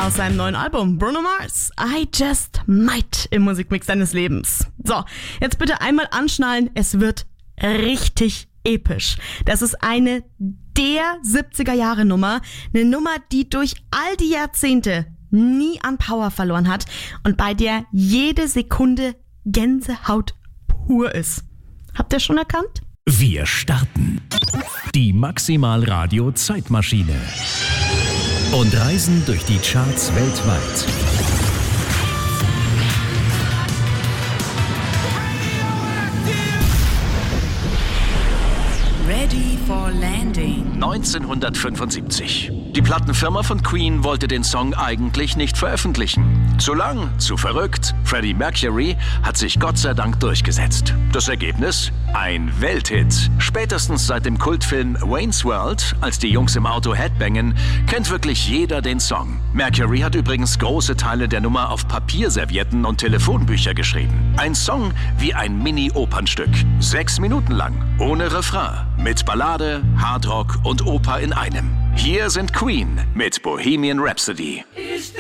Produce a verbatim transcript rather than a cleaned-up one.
Aus seinem neuen Album Bruno Mars, I Just Might im Musikmix deines Lebens. So, jetzt bitte einmal anschnallen, es wird richtig episch. Das ist eine der siebziger-Jahre-Nummer, eine Nummer, die durch all die Jahrzehnte nie an Power verloren hat und bei der jede Sekunde Gänsehaut pur ist. Habt ihr schon erkannt? Wir starten die Maximal Radio Zeitmaschine und reisen durch die Charts weltweit. Ready for landing. neunzehnhundertfünfundsiebzig. Die Plattenfirma von Queen wollte den Song eigentlich nicht veröffentlichen. Zu lang, zu verrückt. Freddie Mercury hat sich Gott sei Dank durchgesetzt. Das Ergebnis? Ein Welthit. Spätestens seit dem Kultfilm Wayne's World, als die Jungs im Auto headbangen, kennt wirklich jeder den Song. Mercury hat übrigens große Teile der Nummer auf Papierservietten und Telefonbücher geschrieben. Ein Song wie ein Mini-Opernstück. Sechs Minuten lang, ohne Refrain. Mit Ballade, Hardrock und Oper in einem. Hier sind Queen mit Bohemian Rhapsody. Is